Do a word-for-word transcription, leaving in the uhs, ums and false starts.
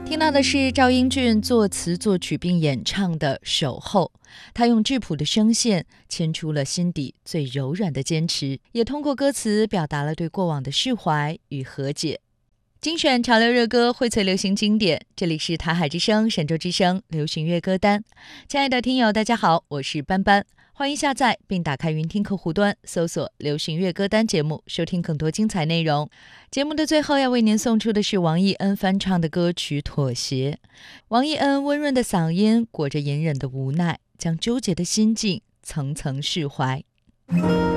听到的是赵英俊作词作曲并演唱的《守候》，他用质朴的声线牵出了心底最柔软的坚持，也通过歌词表达了对过往的释怀与和解。精选潮流热歌，荟萃流行经典，这里是台海之声、神州之声流行乐歌单。亲爱的听友大家好，我是班班，欢迎下载并打开云听客户端，搜索流行乐歌单节目，收听更多精彩内容。节目的最后要为您送出的是王艺恩翻唱的歌曲《妥协》。王艺恩温润的嗓音裹着隐忍的无奈，将纠结的心境层层释怀。